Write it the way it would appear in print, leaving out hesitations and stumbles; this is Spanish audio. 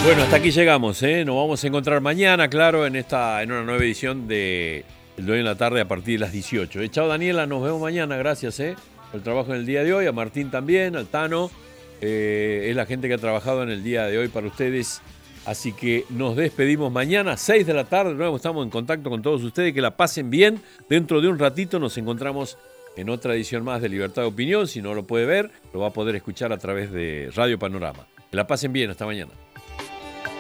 Bueno, hasta aquí llegamos, ¿eh? Nos vamos a encontrar mañana, claro, en una nueva edición de El Dueño de la Tarde a partir de las 18. Chao, Daniela, nos vemos mañana, gracias, por el trabajo en el día de hoy, a Martín también, al Tano, es la gente que ha trabajado en el día de hoy para ustedes, así que nos despedimos mañana, 6 de la tarde, de nuevo estamos en contacto con todos ustedes, que la pasen bien, dentro de un ratito nos encontramos en otra edición más de Libertad de Opinión, si no lo puede ver, lo va a poder escuchar a través de Radio Panorama. Que la pasen bien, hasta mañana.